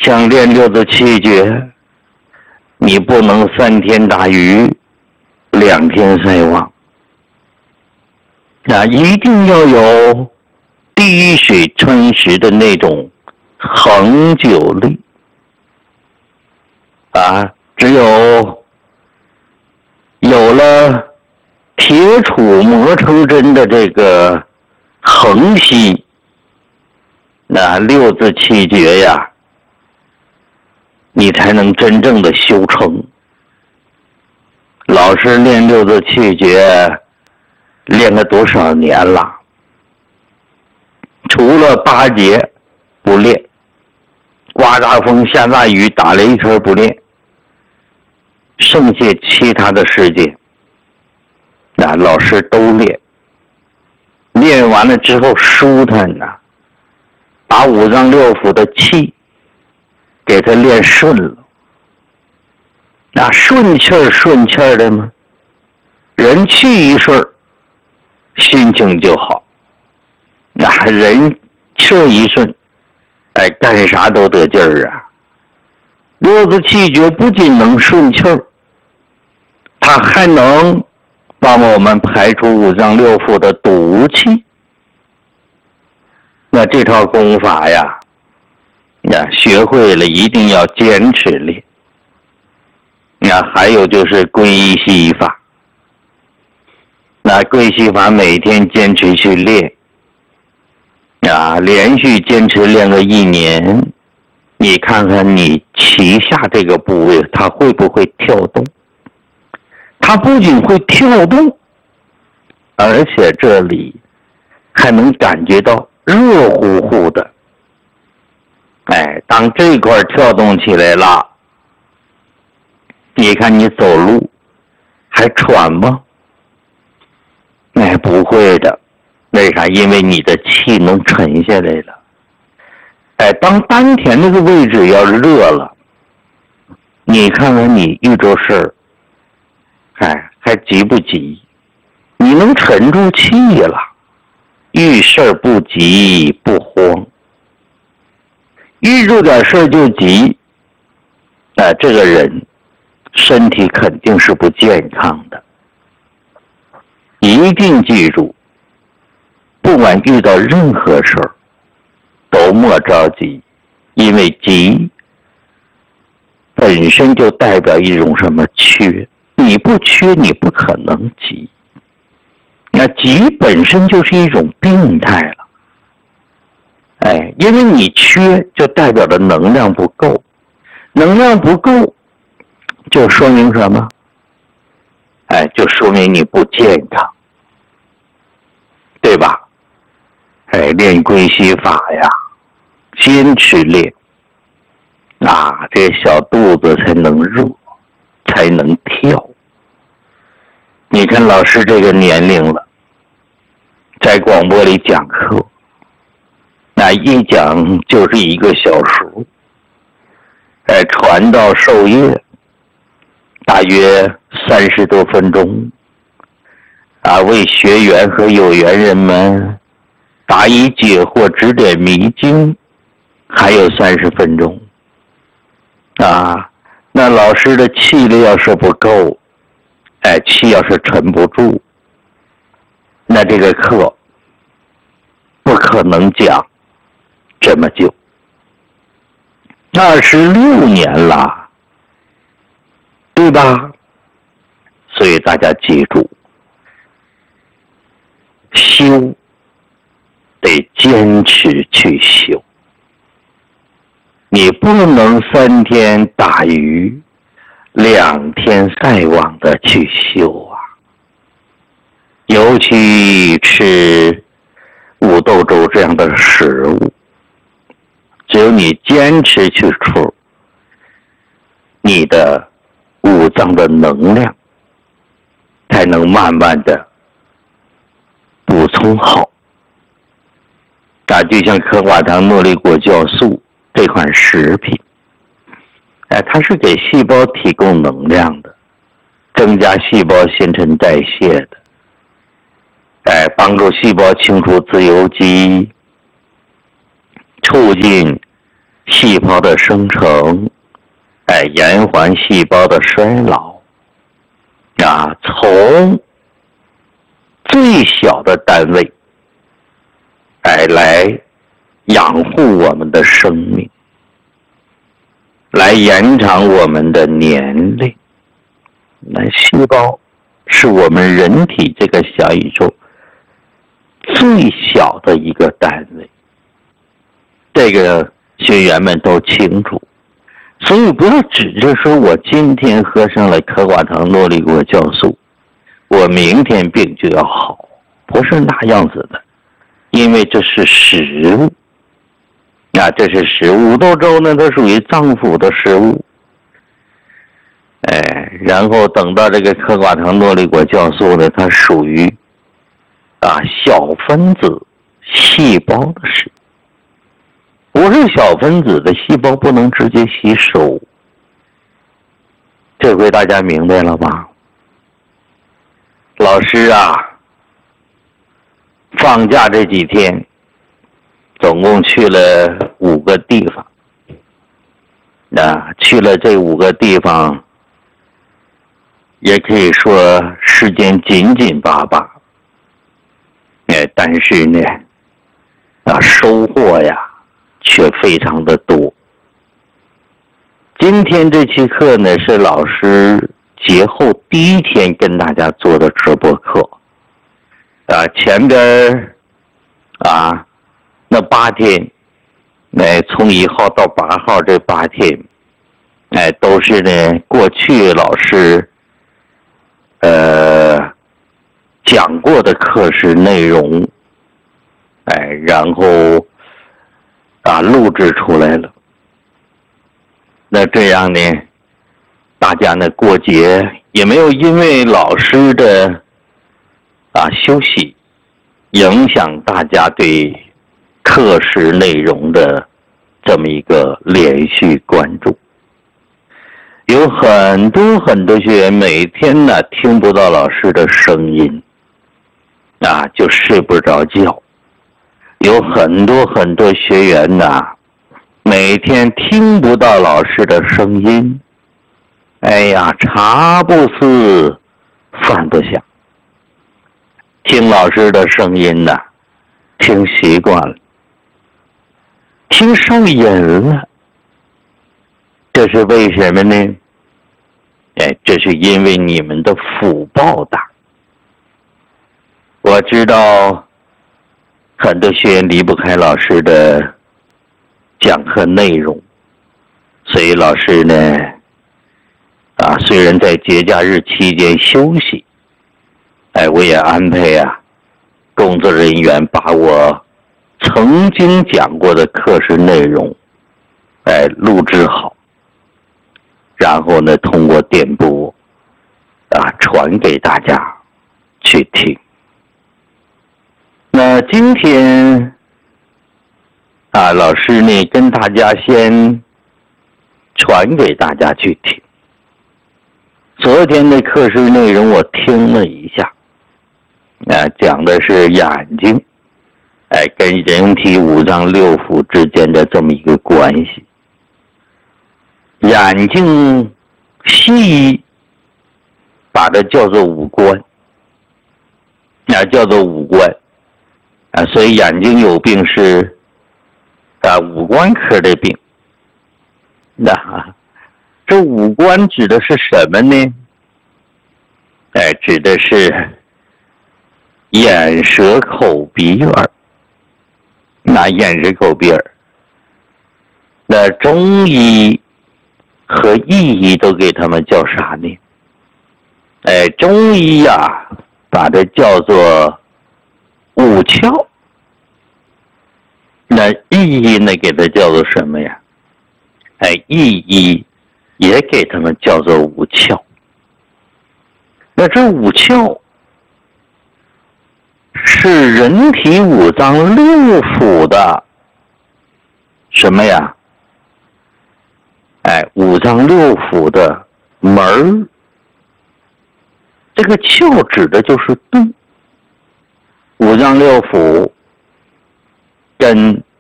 想练六字气诀，你不能3天打鱼2天晒网，一定要有滴水穿石的那种恒久力只有了铁杵磨成针的这个恒心，那六字气诀呀，你才能真正的修成。老师练六字气诀练了多少年了？除了8节不练，刮大风下大雨打雷天不练，剩下其他的时间老师都练。练完了之后舒坦把5脏6腑的气给它练顺了。顺气儿的吗？人气一顺，心情就好。人气一顺，干啥都得劲儿六字气诀不仅能顺气儿，它还能帮我们排出5脏6腑的毒气。那这套功法呀，学会了一定要坚持练。还有就是归息法，归息法每天坚持去练，连续坚持练个1年，你看看你脐下这个部位它会不会跳动？它不仅会跳动，而且这里还能感觉到热乎乎的。当这块跳动起来了，你看你走路还喘吗？不会的。为啥？因为你的气能沉下来了。当丹田那个位置要热了，你看看你遇着事儿，还急不急？你能沉住气了，遇事儿不急不慌。遇着点事儿就急，这个人身体肯定是不健康的。一定记住，不管遇到任何事儿，都莫着急，因为急本身就代表一种什么缺，你不缺你不可能急。急本身就是一种病态了。因为你缺就代表着能量不够，能量不够就说明什么？就说明你不健康，对吧？练归息法呀，坚持练，这小肚子才能热，才能跳。你看老师这个年龄了，在广播里讲课，一讲就是1个小时，传道授业大约30多分钟，为学员和有缘人们答疑解惑、指点迷津，还有30分钟。那老师的气力要是不够，气要是沉不住，那这个课不可能讲这么久。26年了，对吧？所以大家记住，修得坚持去修。你不能3天打鱼2天晒网的去修尤其吃五豆粥这样的食物，只有你坚持去吃，你的5脏的能量才能慢慢的补充好。就像科华糖诺丽果酵素这款食品，它是给细胞提供能量的，增加细胞新陈代谢的，帮助细胞清除自由基，促进细胞的生成，延缓细胞的衰老，从最小的单位，来养护我们的生命，来延长我们的年龄。那细胞是我们人体这个小宇宙最小的一个单位，这个学员们都清楚。所以不要指着说我今天喝上了可寡糖诺丽果酵素，我明天病就要好，不是那样子的。因为这是食物，这是食物。五豆粥呢，它属于脏腑的食物，然后等到这个可寡糖诺丽果酵素呢，它属于小分子细胞的食物。不是小分子的细胞不能直接吸收，这回大家明白了吧？老师放假这几天总共去了5个地方，去了这5个地方，也可以说时间紧紧巴巴，但是呢，收获却非常的多。今天这期课呢，是老师节后第1天跟大家做的直播课。前边那8天，从1号到8号这8天，都是呢过去老师讲过的课时内容，然后录制出来了。那这样呢，大家呢过节也没有因为老师的休息影响大家对课时内容的这么一个连续关注。有很多学员每天呢听不到老师的声音，就睡不着觉。有很多学员每天听不到老师的声音，茶不思饭不想。听老师的声音听习惯了，听上瘾了。这是为什么呢？这是因为你们的福报大。我知道很多学员离不开老师的讲课内容，所以老师呢，虽然在节假日期间休息，我也安排工作人员把我曾经讲过的课时内容，录制好，然后呢，通过电波，传给大家去听。那今天，老师呢跟大家先传给大家去听。昨天的课时内容我听了一下，讲的是眼睛，跟人体5脏6腑之间的这么一个关系。眼睛，西医把它叫做五官，叫做五官，所以眼睛有病是五官科的病。这五官指的是什么呢？指的是眼舌口鼻耳。眼舌口鼻耳，那中医和意医都给他们叫啥呢？中医把它叫做五窍，那意医呢给它叫做什么呀？意医也给他们叫做五窍。那这五窍是人体5脏6腑的什么呀？5脏6腑的门儿。这个窍指的就是肚。5脏6腑跟